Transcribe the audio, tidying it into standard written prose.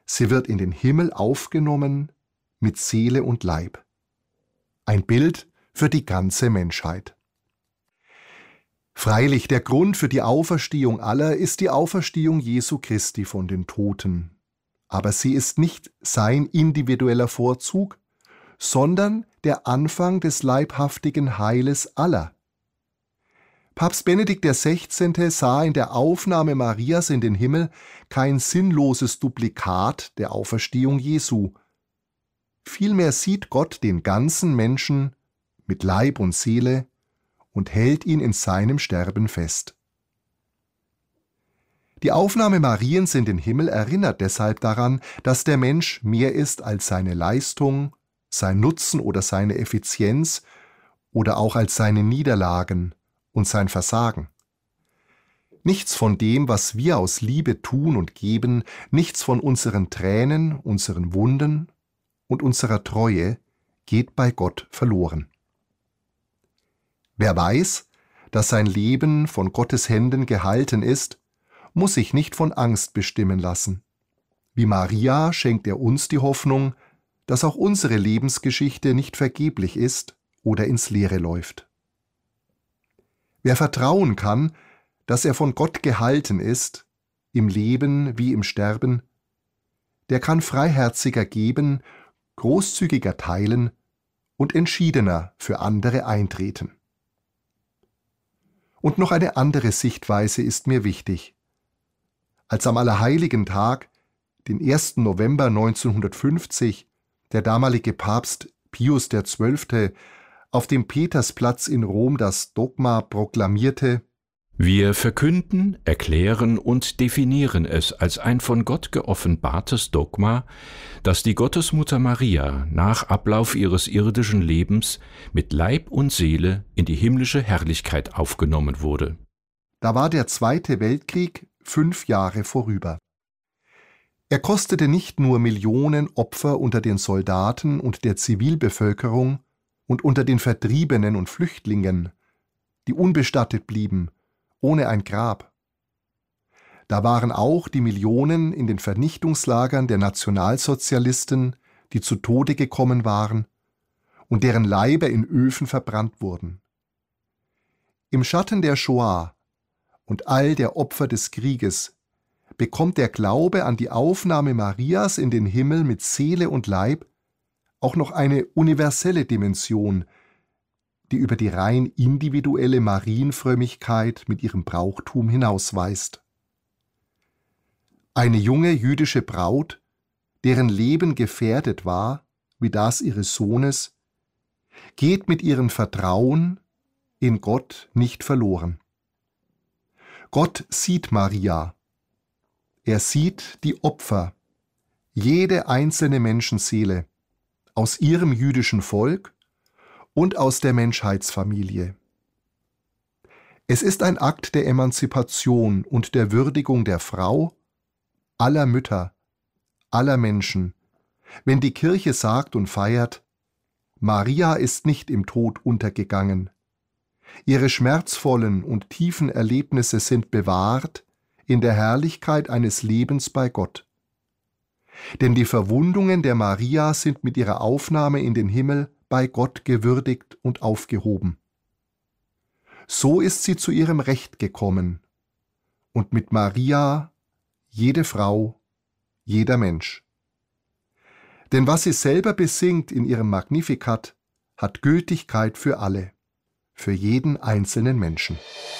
Sie wird in den Himmel aufgenommen mit Seele und Leib. Ein Bild für die ganze Menschheit. Freilich, der Grund für die Auferstehung aller ist die Auferstehung Jesu Christi von den Toten. Aber sie ist nicht sein individueller Vorzug, sondern der Anfang des leibhaftigen Heiles aller. Papst Benedikt XVI. Sah in der Aufnahme Marias in den Himmel kein sinnloses Duplikat der Auferstehung Jesu. Vielmehr sieht Gott den ganzen Menschen mit Leib und Seele und hält ihn in seinem Sterben fest. Die Aufnahme Mariens in den Himmel erinnert deshalb daran, dass der Mensch mehr ist als seine Leistung, sein Nutzen oder seine Effizienz oder auch als seine Niederlagen und sein Versagen. Nichts von dem, was wir aus Liebe tun und geben, nichts von unseren Tränen, unseren Wunden und unserer Treue geht bei Gott verloren. Wer weiß, dass sein Leben von Gottes Händen gehalten ist, muss sich nicht von Angst bestimmen lassen. Wie Maria schenkt er uns die Hoffnung, dass auch unsere Lebensgeschichte nicht vergeblich ist oder ins Leere läuft. Wer vertrauen kann, dass er von Gott gehalten ist, im Leben wie im Sterben, der kann freiherziger geben, großzügiger teilen und entschiedener für andere eintreten. Und noch eine andere Sichtweise ist mir wichtig. Als am Allerheiligen-Tag, den 1. November 1950, der damalige Papst Pius XII. Auf dem Petersplatz in Rom das Dogma proklamierte: Wir verkünden, erklären und definieren es als ein von Gott geoffenbartes Dogma, dass die Gottesmutter Maria nach Ablauf ihres irdischen Lebens mit Leib und Seele in die himmlische Herrlichkeit aufgenommen wurde. Da war der Zweite Weltkrieg 5 Jahre vorüber. Er kostete nicht nur Millionen Opfer unter den Soldaten und der Zivilbevölkerung und unter den Vertriebenen und Flüchtlingen, die unbestattet blieben, ohne ein Grab. Da waren auch die Millionen in den Vernichtungslagern der Nationalsozialisten, die zu Tode gekommen waren und deren Leiber in Öfen verbrannt wurden. Im Schatten der Shoah und all der Opfer des Krieges bekommt der Glaube an die Aufnahme Marias in den Himmel mit Seele und Leib auch noch eine universelle Dimension, die über die rein individuelle Marienfrömmigkeit mit ihrem Brauchtum hinausweist. Eine junge jüdische Braut, deren Leben gefährdet war, wie das ihres Sohnes, geht mit ihrem Vertrauen in Gott nicht verloren. Gott sieht Maria. Er sieht die Opfer, jede einzelne Menschenseele, aus ihrem jüdischen Volk und aus der Menschheitsfamilie. Es ist ein Akt der Emanzipation und der Würdigung der Frau, aller Mütter, aller Menschen, wenn die Kirche sagt und feiert: Maria ist nicht im Tod untergegangen. Ihre schmerzvollen und tiefen Erlebnisse sind bewahrt in der Herrlichkeit eines Lebens bei Gott. Denn die Verwundungen der Maria sind mit ihrer Aufnahme in den Himmel bei Gott gewürdigt und aufgehoben. So ist sie zu ihrem Recht gekommen, und mit Maria jede Frau, jeder Mensch. Denn was sie selber besingt in ihrem Magnificat, hat Gültigkeit für alle, für jeden einzelnen Menschen.